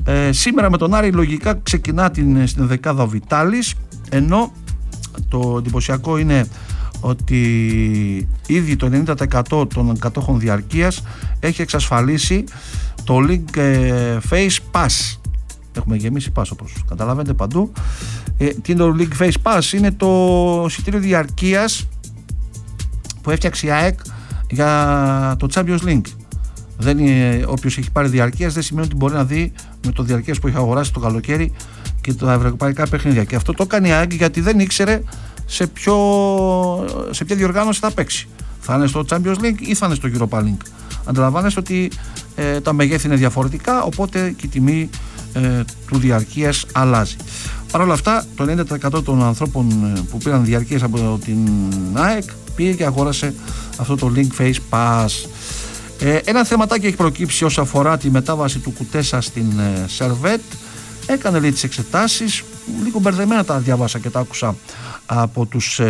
Σήμερα με τον Άρη λογικά ξεκινά στην δεκάδα ο Βιτάλης, ενώ το εντυπωσιακό είναι ότι ήδη το 90% των κατόχων διαρκείας έχει εξασφαλίσει το Link Face Pass. Έχουμε γεμίσει pass, όπως καταλαβαίνετε, παντού. Τι είναι το Link Face Pass? Είναι το εισιτήριο διαρκείας που έφτιαξε η ΑΕΚ για το Champions League. Όποιος έχει πάρει διαρκείας δεν σημαίνει ότι μπορεί να δει με το διαρκείας που είχε αγοράσει το καλοκαίρι και τα ευρωπαϊκά παιχνίδια. Και αυτό το έκανε η ΑΕΚ γιατί δεν ήξερε σε ποια διοργάνωση θα παίξει. Θα είναι στο Champions League ή θα είναι στο Europa League. Αντιλαμβάνεστε ότι τα μεγέθη είναι διαφορετικά, οπότε και η τιμή του διαρκείας αλλάζει. Παρ' όλα αυτά, το 90% των ανθρώπων που πήραν διαρκείας από την ΑΕΚ πήγε και αγόρασε αυτό το Link Face Pass. Ένα θεματάκι έχει προκύψει όσον αφορά τη μετάβαση του Κουτέσα στην Σερβέτ. Έκανε λέει τις εξετάσεις, λίγο μπερδεμένα τα διάβασα και τα άκουσα από τους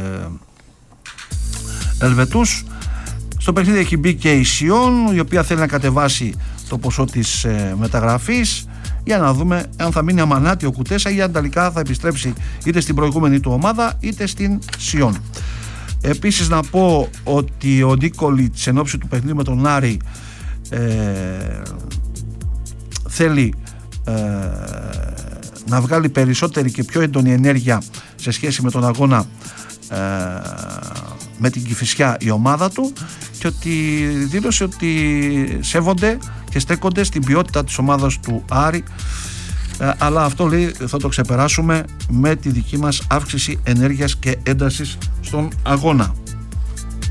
Ελβετούς. Στο παιχνίδι έχει μπει και η Σιόν, η οποία θέλει να κατεβάσει το ποσό της μεταγραφής, για να δούμε αν θα μείνει αμανάτη ο Κουτέσα ή αν τελικά θα επιστρέψει είτε στην προηγούμενη του ομάδα είτε στην Σιόν. Επίσης να πω ότι ο Νίκολιτς εν ώψη του παιχνιδιού με τον Άρη θέλει να βγάλει περισσότερη και πιο έντονη ενέργεια σε σχέση με τον αγώνα με την Κηφισιά η ομάδα του, και ότι δήλωσε ότι σέβονται και στέκονται στην ποιότητα της ομάδας του Άρη, αλλά αυτό λέει θα το ξεπεράσουμε με τη δική μας αύξηση ενέργειας και έντασης στον αγώνα.